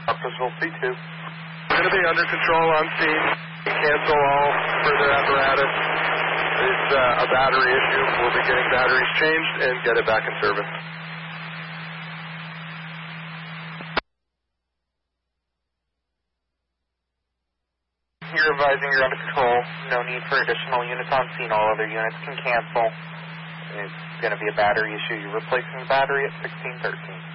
Purposeful C2. Going to be under control on scene. Cancel all further apparatus. It's a battery issue. We'll be getting batteries changed and get it back in service. You're advising you're under control. No need for additional units on scene. All other units can cancel. It's going to be a battery issue. You're replacing the battery at 1613.